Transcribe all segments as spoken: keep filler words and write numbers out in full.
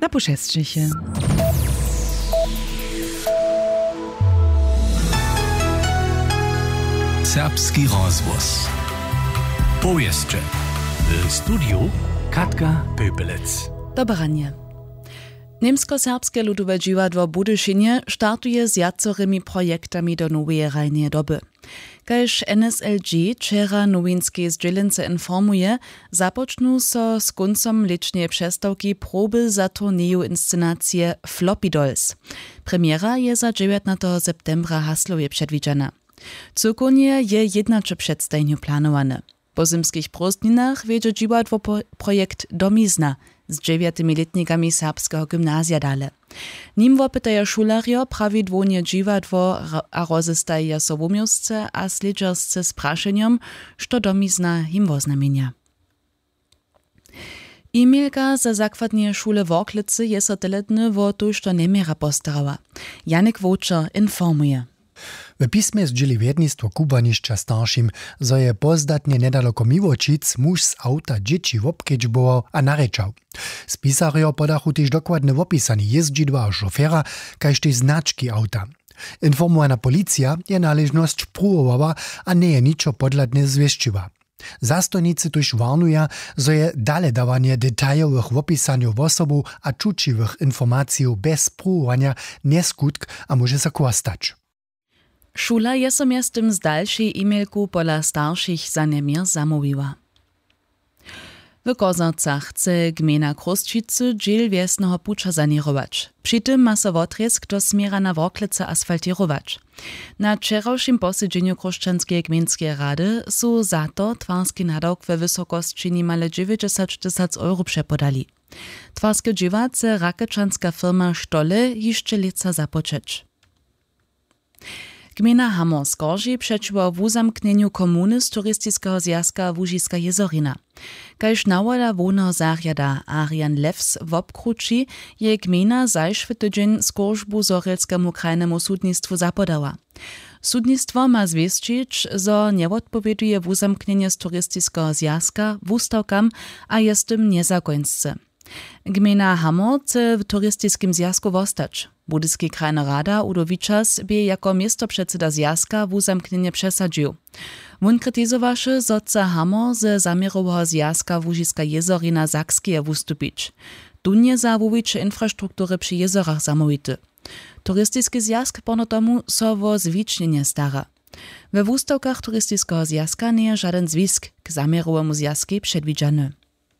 Na pošestřejche. Serbski rozvoz. Powieszcze. W studiu Katka Pöpelec. Dobranie. Niemsko-serbskie ludowe dziwadło Budyšinje startuje z jacorymi projektami do nowej rajnej doby. Kaž N S L G wczera nowinskiej zdźělence informuje, započnu so z koncom lečnej přestawki proby za turnieju inscenacje Floppy Dolls. Premiera je za dziewiętnastego septembra Haslowie przedwidziana. Cyrkonie je jednacze przedstajniu planowane. Po zimskich prostninach wiedzie dziwadło projekt Domizna z dziewiętioletnikami serbskiego gymnazja dale. Nim wopytaja šularjo prawidłownie dziwadło a rozystaja so wumiosce a slidżersce z praszeniem, što domizna im woznamienia. Emilka za zakładnie szule w Oklicy je so teletny wo tu, što nemiera postarała. Janek Wočer informuje. W pismie zdźěli wjednictwo kubanišća staršim, zo je pozdatnje nedaleko Miłočic muž z auta dzieci wobkedźbował a narečał. Spisarjo podachu też dokładnie wopisani jezdźidła a šofera, kaž też znaczki auta. Informowana policja je należność pruwowała, a nie je niczo podladne zwieściła. Zastojnicy tuž warnuja, zo je dale dawanie detaljowych wopisaniów osobu a czuciwych informacji bez pruwowania nieskutk a może se kostać. Šula je so mjestem z dalšej e-mailku pola starších za nemir zamówiła. W Kozarcach chce gmina Króstčicy dziel wiesnego pucza zanirować. Przy tym ma so wotresk do smiera na Woklice asfaltirować. Na wczorajszym posiedzeniu Kruščanskiej gminskiej rady su za to twarski nadawk we wysokości niemal dziewięćdziesiąt tysięcy euro przepodali. Twarskie dziwace rakečanska firma Stole jeszcze lica započeć. Gmina Hamor skorži przeciwko wuzamknieniu komuny z turystycznego zjazka Łužiska Jezorina. Kaž nawoda wona zarjada Arian Levs w obkruči je gmina zajszwy tydzień skorżbu zorelskiemu krajnemu sudnictwu zapodała. Sudnictwo ma zwieszczyć, zo nie odpowieduje wuzamknienie z turystycznego zjazka wustawkam, a jest tym niezakońsce. Gmina Hamor chce w turystycznym zjazku wostać. Budyski krajna rada Udo Wičas by jako miestopředseda zjazka wuzamknienie przesadził. Won krytyzowaše, zo chce Hamor ze zamierowego zjazka Łužiska Jezorina Sakskie wustupić. Dunje za wuwicze infrastruktury przy jezorach zamówity. Turystyczny zjazk pono tomu so wo zwicznienie stara. We wustawkach turystycznego zjazka nie jest żaden zwisk k zamierowemu zjazki przedwidziany.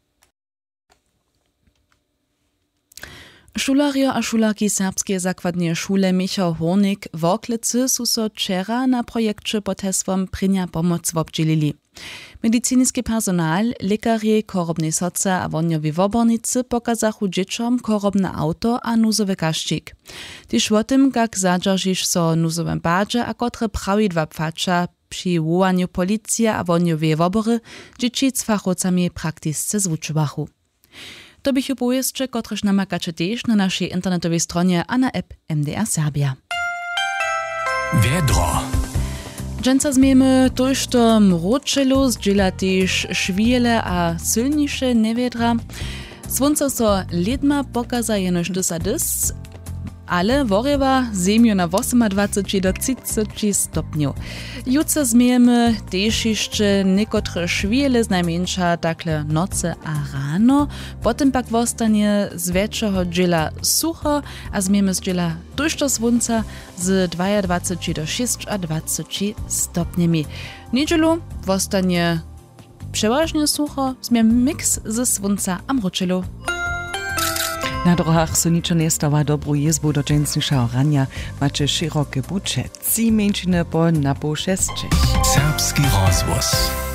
Šularjo a šularki serbskie zakładnie szule Michał Hornik w Oklicy su so wczera na projekcie pod hesłom Prynja pomoc wobdzielili. Medicinski personal, lekarje, korobne soce a wonjowi wobornicy pokazachu dzieciom korobne auto a nuzowy kaščik. Tyž o tym, jak zadżaržiš so nuzowym badże a kotre prawidła pfacza przy wołaniu policja a wonjowie wobory dzieci z fachowcami praktisce zwučowachu. To bych upowieszcze, kotreż namakacze też na naszej internetowej stronie a na app M D R Serbia. Wiedro. Dżęca zmiemy tuż to mroczelu zdziela też szwiele a silniejsze newiedra. Słońce so ledma pokaza jenoż dys a dys, ale worjewa zemju na dwadzieścia osiem do trzydzieści stopniów. Jutro zmiemy też jeszcze niekotre szwiele znajmniejsza takle noce a rano, potem pak wostanie z wieczego dziela sucho, a zmiemy z dziela tuż do słońca z dwadzieścia do dwudziestu stopniami. Niedzielu wostanie przeważnie sucho, zmiemy miks ze słońca a mroczelu. Na drogach so ničo nie stała dobrú jezbu do dżęsniejszego rania, macie szerokie bucze, cí menšiny po na po šestčech. Serbski rozvoz.